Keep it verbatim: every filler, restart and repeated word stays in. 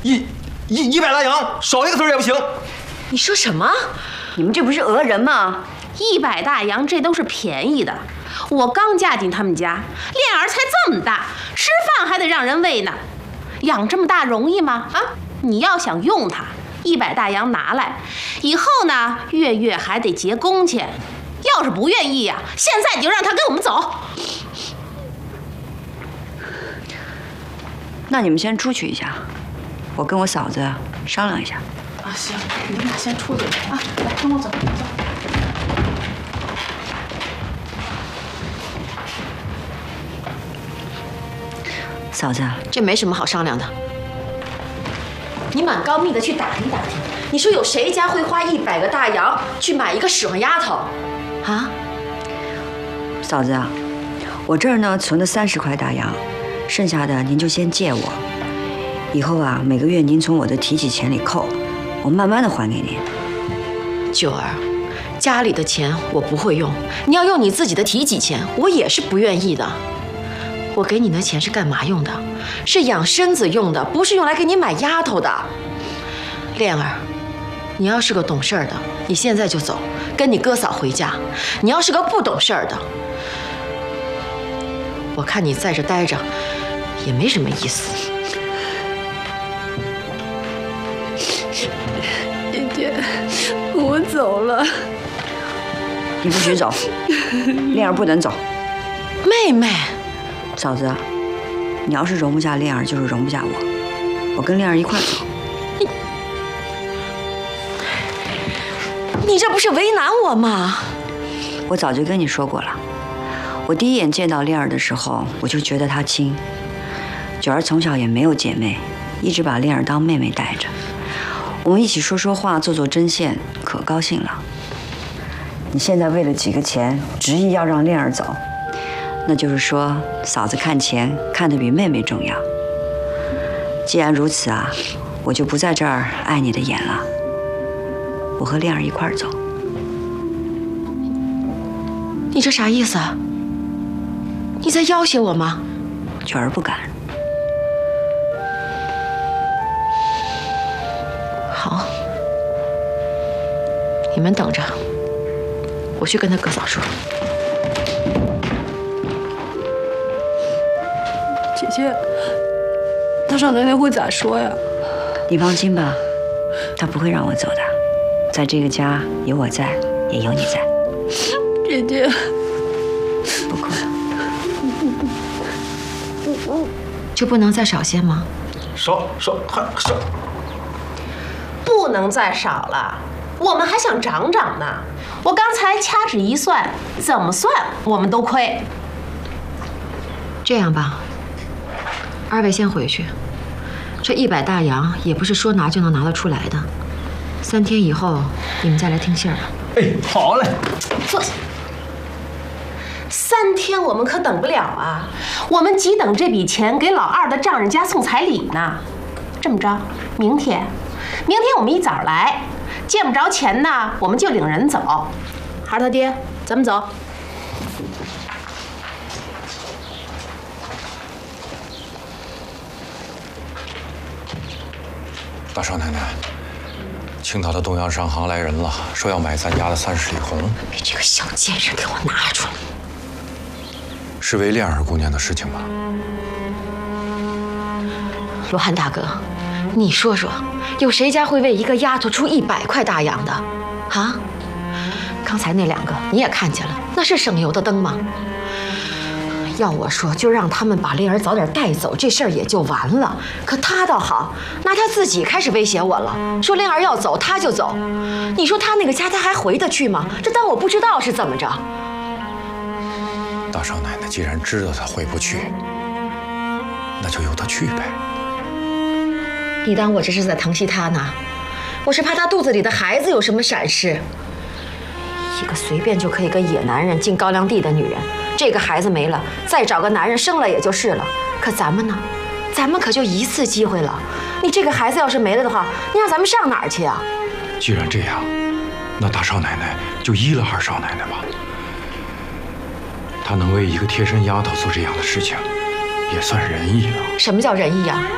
一一一百大洋，少一个字也不行。 你说什么？ 你们这不是讹人吗？ 一百大洋，这都是便宜的。我刚嫁进他们家，莲儿才这么大，吃饭还得让人喂呢，养这么大容易吗？啊，你要想用它，一百大洋拿来，以后呢，月月还得结工钱。要是不愿意呀、啊，现在你就让他跟我们走。 那你们先出去一下，我跟我嫂子商量一下。 啊，行，你们俩先出去啊，来，跟我走，走。 嫂子， 这没什么好商量的。你蛮高密的去打听打听，你说有谁家会花一百个大洋去买一个使唤丫头？啊？ 嫂子啊，我这儿呢存了三十块大洋，剩下的您就先借我。以后啊，每个月您从我的提起钱里扣，我慢慢的还给您。 九儿，家里的钱我不会用，你要用你自己的提起钱，我也是不愿意的。我给你的钱是干嘛用的？是养身子用的，不是用来给你买丫头的。莲儿，你要是个懂事儿的，你现在就走，跟你哥嫂回家。你要是个不懂事儿的，我看你在这待着也没什么意思。 姐姐，我走了。 你不许走，莲儿不能走。 妹妹。 嫂子，你要是容不下莲儿，就是容不下我。我跟莲儿一块儿走。 你，你这不是为难我吗？ 我早就跟你说过了，我第一眼见到莲儿的时候，我就觉得她亲。九儿从小也没有姐妹，一直把莲儿当妹妹带着。我们一起说说话，做做针线，可高兴了。你现在为了几个钱，执意要让莲儿走。那就是说，嫂子看钱看得比妹妹重要。既然如此啊，我就不在这儿碍你的眼了。我和莲儿一块儿走。 你这啥意思啊？你在要挟我吗？ 九儿不敢。 好，你们等着，我去跟他哥嫂说。 姐姐，大少奶奶会咋说呀？ 你放心吧，她不会让我走的。在这个家，有我在，也有你在。 姐姐， 不哭了。 就不能再少些吗？ 少少还少， 不能再少了，我们还想涨涨呢。我刚才掐指一算，怎么算我们都亏。 这样吧。二位先回去，这一百大洋也不是说拿就能拿得出来的。三天以后你们再来听信儿吧。 哎，好嘞。 坐。三天我们可等不了啊！我们急等这笔钱给老二的丈人家送彩礼呢。这么着，明天，明天我们一早来，见不着钱呢，我们就领人走。孩儿他爹，咱们走。 大少奶奶，青岛的东洋商行来人了，说要买咱家的三十里红。 你这个小贱人，给我拿出来！ 是为莲儿姑娘的事情吗？ 罗汉大哥，你说说，有谁家会为一个丫头出一百块大洋的？啊？刚才那两个你也看见了，那是省油的灯吗？要我说，就让他们把莲儿早点带走，这事儿也就完了。可他倒好，拿他自己开始威胁我了，说莲儿要走他就走。你说他那个家他还回得去吗？这当我不知道是怎么着？ 大少奶奶既然知道他回不去，那就由他去呗。 你当我这是在疼惜他呢？我是怕他肚子里的孩子有什么闪失。一个随便就可以跟野男人进高粱地的女人，这个孩子没了，再找个男人生了也就是了。可咱们呢？咱们可就一次机会了。你这个孩子要是没了的话，你让咱们上哪儿去啊？ 既然这样，那大少奶奶就依了二少奶奶吧。她能为一个贴身丫头做这样的事情，也算仁义了。 什么叫仁义啊？